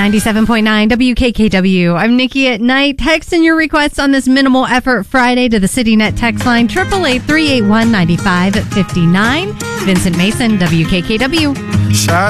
97.9 WKKW. I'm Nikki at Night. Text in your requests on this Minimal Effort Friday to the CityNet text line 888-381-9559. Vincent Mason, WKKW.